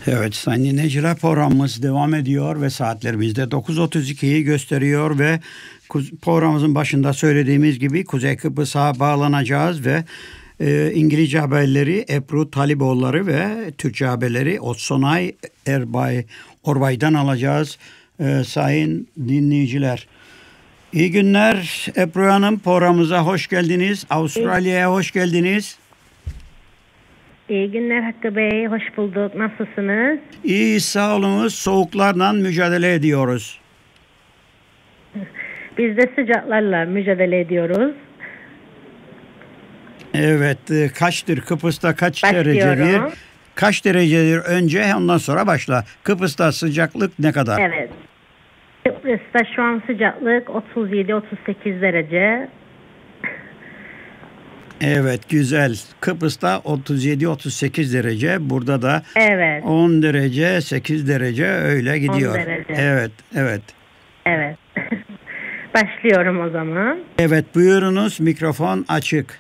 Evet sayın dinleyiciler, programımız devam ediyor ve saatlerimizde 9.32'yi gösteriyor ve programımızın başında söylediğimiz gibi Kuzey Kıbrıs'a bağlanacağız ve İngilizce haberleri Ebru Taliboğulları ve Türkçe haberleri Otsonay Orbay'dan alacağız sayın dinleyiciler. İyi günler Ebru Hanım, programımıza hoş geldiniz. Avustralya'ya hoş geldiniz. İyi günler Hakkı Bey, hoş bulduk. Nasılsınız? İyi, sağ olunuz. Soğuklarla mücadele ediyoruz. Biz de sıcaklarla mücadele ediyoruz. Evet, kaçtır Kıbrıs'ta kaç Başlıyorum. derecedir? Kaç derecedir önce, ondan sonra başla. Kıbrıs'ta sıcaklık ne kadar? Evet. Kıbrıs'ta şu an sıcaklık 37-38 derece. Evet, güzel. Kıbrıs'ta 37-38 derece. Burada da Evet. 10 derece, 8 derece öyle gidiyor. 10 derece. Evet, evet. Evet. Başlıyorum o zaman. Evet, buyurunuz. Mikrofon açık.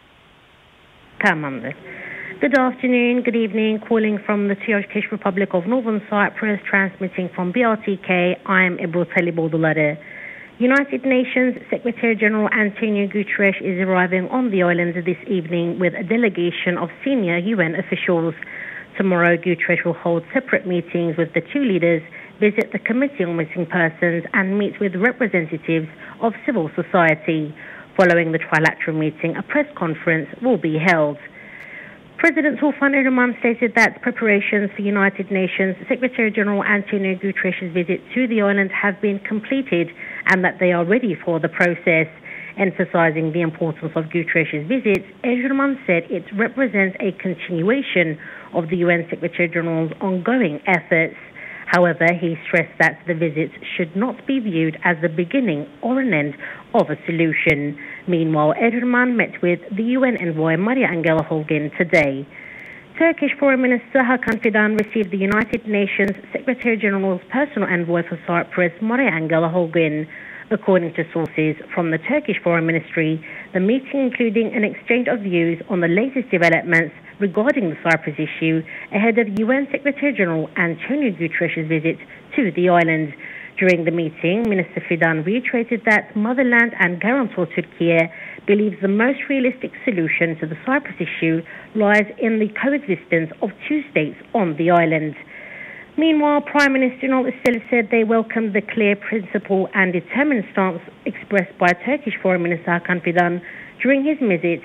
Tamamdır. Good afternoon, good evening. Calling from the Turkish Republic of Northern Cyprus, transmitting from BRTK. I am Ebru Taliboğulları. United Nations Secretary-General Antonio Guterres is arriving on the island this evening with a delegation of senior UN officials. Tomorrow, Guterres will hold separate meetings with the two leaders, visit the Committee on Missing Persons, and meet with representatives of civil society. Following the trilateral meeting, a press conference will be held. President Tufan Erdogan stated that preparations for United Nations Secretary-General Antonio Guterres' visit to the island have been completed and that they are ready for the process. Emphasizing the importance of Guterres' visit, Erdogan said it represents a continuation of the UN Secretary-General's ongoing efforts. However, he stressed that the visit should not be viewed as the beginning or an end of a solution. Meanwhile, Erdogan met with the UN envoy Maria Angela Holguin today. Turkish Foreign Minister Hakan Fidan received the United Nations Secretary-General's personal envoy for Cyprus, Maria Angela Holguin. According to sources from the Turkish Foreign Ministry, the meeting including an exchange of views on the latest developments regarding the Cyprus issue ahead of UN Secretary-General Antonio Guterres' visit to the island. During the meeting, Minister Fidan reiterated that motherland and guarantor Turkey believes the most realistic solution to the Cyprus issue lies in the coexistence of two states on the island. Meanwhile, Prime Minister Ünal Özdağ said they welcomed the clear principle and determined stance expressed by Turkish Foreign Minister Hakan Fidan during his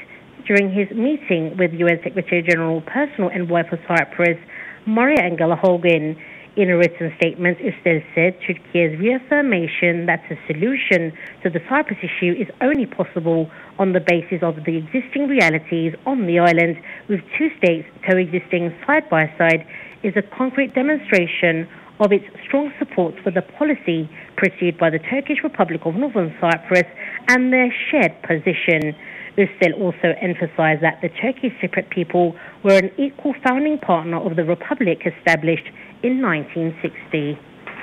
meeting with UN Secretary-General Personal Envoy for Cyprus, Maria Angela Holguin. In a written statement, Özdağ said Turkey's reaffirmation that a solution to the Cyprus issue is only possible on the basis of the existing realities on the island, with two states coexisting side by side, is a concrete demonstration of its strong support for the policy pursued by the Turkish Republic of Northern Cyprus and their shared position. Özdağ also emphasized that the Turkish Cypriot people were an equal founding partner of the republic established in 1960.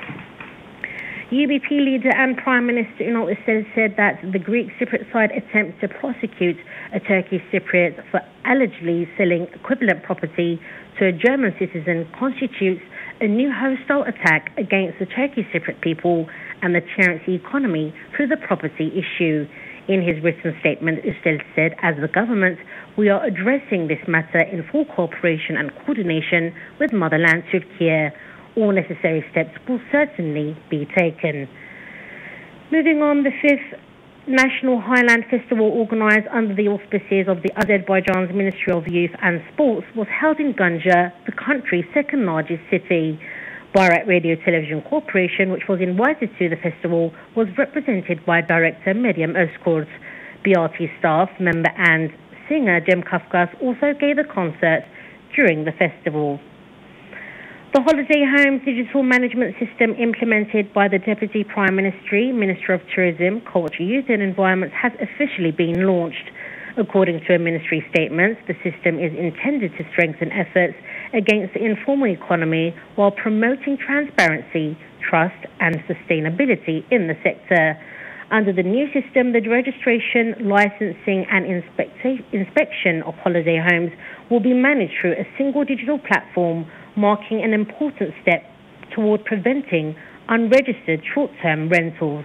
UBP leader and Prime Minister Ünal Özdağ said that the Greek Cypriot side attempt to prosecute a Turkish Cypriot for allegedly selling equivalent property to a German citizen constitutes a new hostile attack against the Turkish Cypriot people and the charity economy through the property issue. In his written statement, Özdağ said, as the government, we are addressing this matter in full cooperation and coordination with motherland Turkey. All necessary steps will certainly be taken. Moving on, the 5th National Highland Festival, organised under the auspices of the Azerbaijan's Ministry of Youth and Sports, was held in Ganja, the country's second largest city. Bharat Radio Television Corporation, which was invited to the festival, was represented by director Meryem Özkurt. BRT staff member and singer Cem Kafkas also gave a concert during the festival. The Holiday Homes digital management system implemented by the Deputy Prime Minister of Tourism, Culture, Youth and Environment has officially been launched. According to a ministry statement, the system is intended to strengthen efforts against the informal economy while promoting transparency, trust and sustainability in the sector. Under the new system, the registration, licensing and inspection of holiday homes will be managed through a single digital platform, marking an important step toward preventing unregistered short-term rentals.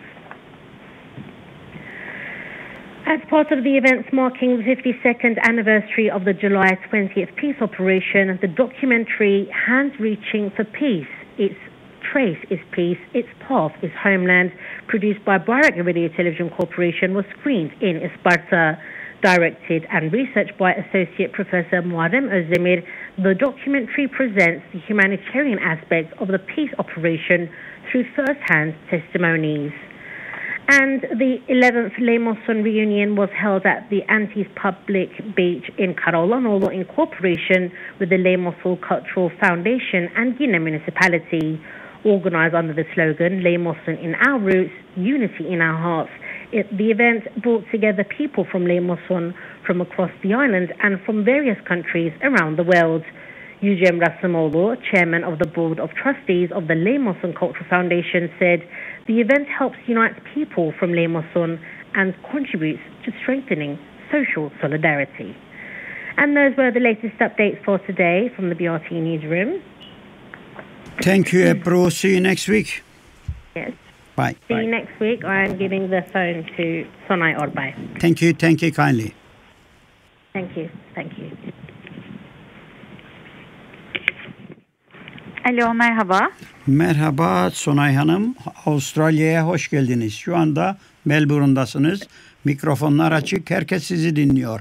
As part of the events marking the 52nd anniversary of the July 20th peace operation, the documentary Hands Reaching for Peace, Its Trace is Peace, Its Path is Homeland, produced by Bayrak Radio Television Corporation, was screened in Isparta. Directed and researched by Associate Professor Muharrem Özdemir, the documentary presents the humanitarian aspects of the peace operation through first-hand testimonies. And the 11th Lemoson reunion was held at the Antis Public Beach in Karaoğlanolu in cooperation with the Lemosul Cultural Foundation and Yine Municipality. Organized under the slogan, Lemoson in our roots, unity in our hearts. The event brought together people from Lemoson from across the island and from various countries around the world. Yücem Rasimoğlu, chairman of the Board of Trustees of the Lemoson Cultural Foundation, said the event helps unite people from Lemoson and contributes to strengthening social solidarity. And those were the latest updates for today from the BRT Newsroom. Thank you, Ebru. See you next week. Yes. Bye. See you next week. I am giving the phone to Sonay Orbay. Thank you kindly. Thank you. Alo, merhaba. Merhaba Sonay Hanım. Avustralya'ya hoş geldiniz. Şu anda Melbourne'dasınız. Mikrofonlar açık. Herkes sizi dinliyor.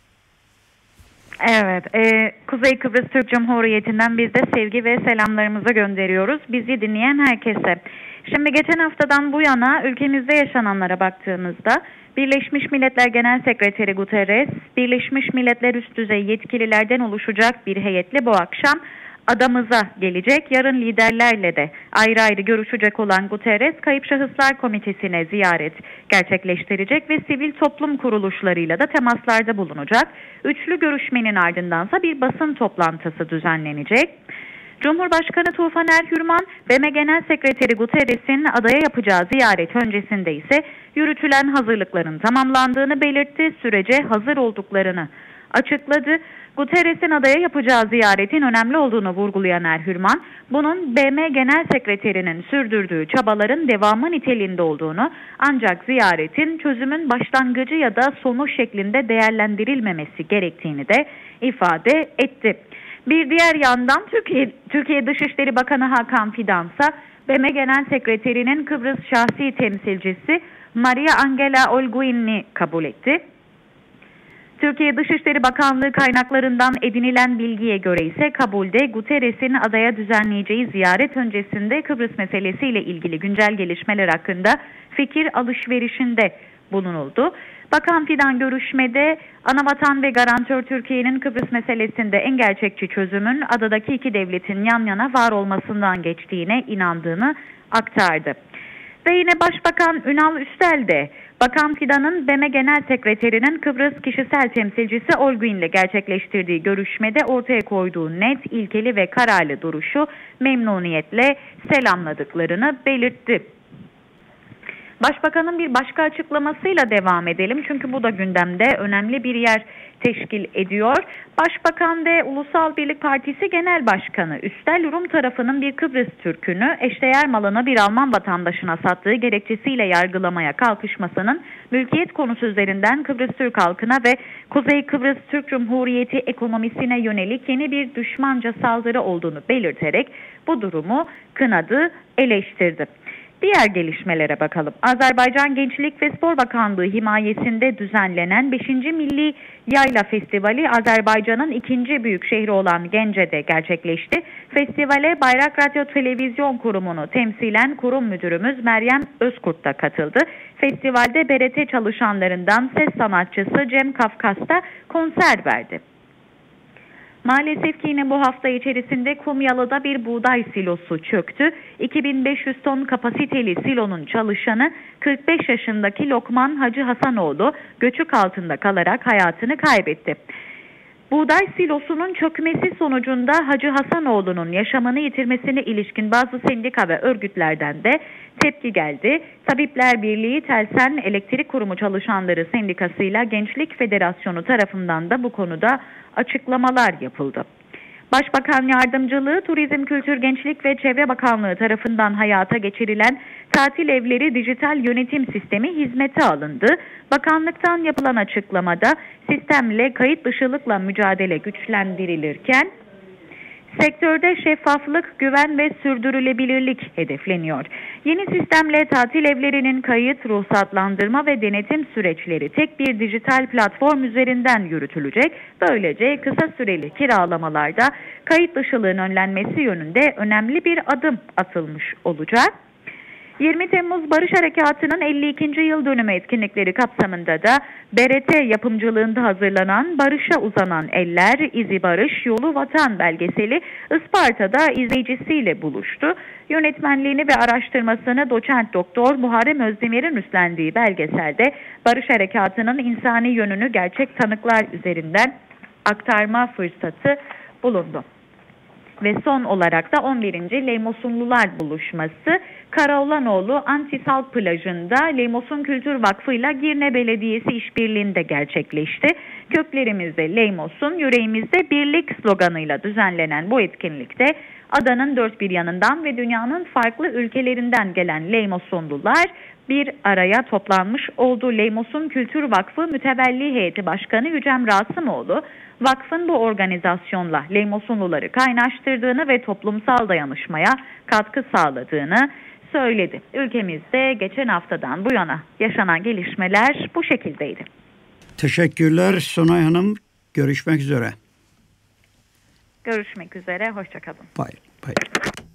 Evet, Kuzey Kıbrıs Türk Cumhuriyeti'nden biz de sevgi ve selamlarımızı gönderiyoruz. Bizi dinleyen herkese. Şimdi geçen haftadan bu yana ülkemizde yaşananlara baktığımızda Birleşmiş Milletler Genel Sekreteri Guterres, Birleşmiş Milletler üst düzey yetkililerden oluşacak bir heyetle bu akşam adamıza gelecek. Yarın liderlerle de ayrı ayrı görüşecek olan Guterres, Kayıp Şahıslar Komitesi'ne ziyaret gerçekleştirecek ve sivil toplum kuruluşlarıyla da temaslarda bulunacak. Üçlü görüşmenin ardındansa bir basın toplantısı düzenlenecek. Cumhurbaşkanı Tufan Erhürman, BM Genel Sekreteri Guterres'in adaya yapacağı ziyaret öncesinde ise yürütülen hazırlıkların tamamlandığını belirtti, sürece hazır olduklarını açıkladı. Guterres'in adaya yapacağı ziyaretin önemli olduğunu vurgulayan Erhürman, bunun BM Genel Sekreterinin sürdürdüğü çabaların devamı niteliğinde olduğunu, ancak ziyaretin çözümün başlangıcı ya da sonu şeklinde değerlendirilmemesi gerektiğini de ifade etti. Bir diğer yandan Türkiye Dışişleri Bakanı Hakan Fidansa, BM Genel Sekreterinin Kıbrıs şahsi temsilcisi Maria Angela Olguin'i kabul etti. Türkiye Dışişleri Bakanlığı kaynaklarından edinilen bilgiye göre ise kabulde Guterres'in adaya düzenleyeceği ziyaret öncesinde Kıbrıs meselesiyle ilgili güncel gelişmeler hakkında fikir alışverişinde bulunuldu. Bakan Fidan görüşmede anavatan ve garantör Türkiye'nin Kıbrıs meselesinde en gerçekçi çözümün adadaki iki devletin yan yana var olmasından geçtiğine inandığını aktardı. Ve yine Başbakan Ünal Üstel de Bakan Fidan'ın BM Genel Sekreterinin Kıbrıs kişisel temsilcisi Olguin'le gerçekleştirdiği görüşmede ortaya koyduğu net, ilkeli ve kararlı duruşu memnuniyetle selamladıklarını belirtti. Başbakanın bir başka açıklamasıyla devam edelim. Çünkü bu da gündemde önemli bir yer teşkil ediyor. Başbakan ve Ulusal Birlik Partisi Genel Başkanı Üstel, Rum tarafının bir Kıbrıs Türk'ünü eşdeğer malını bir Alman vatandaşına sattığı gerekçesiyle yargılamaya kalkışmasının mülkiyet konusu üzerinden Kıbrıs Türk halkına ve Kuzey Kıbrıs Türk Cumhuriyeti ekonomisine yönelik yeni bir düşmanca saldırı olduğunu belirterek bu durumu kınadı, eleştirdi. Diğer gelişmelere bakalım. Azerbaycan Gençlik ve Spor Bakanlığı himayesinde düzenlenen 5. Milli Yayla Festivali Azerbaycan'ın ikinci büyük şehri olan Gence'de gerçekleşti. Festivale Bayrak Radyo Televizyon Kurumu'nu temsilen kurum müdürümüz Meryem Özkurt da katıldı. Festivalde BRT çalışanlarından ses sanatçısı Cem Kafkas da konser verdi. Maalesef ki yine bu hafta içerisinde Kumyalı'da bir buğday silosu çöktü. 2500 ton kapasiteli silonun çalışanı 45 yaşındaki Lokman Hacı Hasanoğlu göçük altında kalarak hayatını kaybetti. Buğday silosunun çökmesi sonucunda Hacı Hasanoğlu'nun yaşamını yitirmesine ilişkin bazı sendika ve örgütlerden de tepki geldi. Tabipler Birliği Telsen Elektrik Kurumu Çalışanları Sendikası'yla Gençlik Federasyonu tarafından da bu konuda açıklamalar yapıldı. Başbakan Yardımcılığı, Turizm, Kültür, Gençlik ve Çevre Bakanlığı tarafından hayata geçirilen tatil evleri dijital yönetim sistemi hizmete alındı. Bakanlıktan yapılan açıklamada sistemle kayıt dışılıkla mücadele güçlendirilirken sektörde şeffaflık, güven ve sürdürülebilirlik hedefleniyor. Yeni sistemle tatil evlerinin kayıt, ruhsatlandırma ve denetim süreçleri tek bir dijital platform üzerinden yürütülecek. Böylece kısa süreli kiralamalarda kayıt dışılığın önlenmesi yönünde önemli bir adım atılmış olacak. 20 Temmuz Barış Harekatı'nın 52. yıl dönümü etkinlikleri kapsamında da BRT yapımcılığında hazırlanan Barış'a Uzanan Eller, İzi Barış, Yolu Vatan belgeseli Isparta'da izleyicisiyle buluştu. Yönetmenliğini ve araştırmasını doçent doktor Muharrem Özdemir'in üstlendiği belgeselde Barış Harekatı'nın insani yönünü gerçek tanıklar üzerinden aktarma fırsatı bulundu. Ve son olarak da 11. Leymosunlular buluşması Karaolanoğlu Antisalp plajında Leymosun Kültür Vakfı ile Girne Belediyesi işbirliğinde gerçekleşti. Köklerimizde Leymosun, yüreğimizde birlik sloganıyla düzenlenen bu etkinlikte adanın dört bir yanından ve dünyanın farklı ülkelerinden gelen Leymosunlular bir araya toplanmış oldu. Leymosun Kültür Vakfı Mütevelli Heyeti Başkanı Yücem Rasımoğlu, vakfın bu organizasyonla Leymosunluları kaynaştırdığını ve toplumsal dayanışmaya katkı sağladığını söyledi. Ülkemizde geçen haftadan bu yana yaşanan gelişmeler bu şekildeydi. Teşekkürler Sonay Hanım. Görüşmek üzere. Görüşmek üzere. Hoşça kalın. Bye.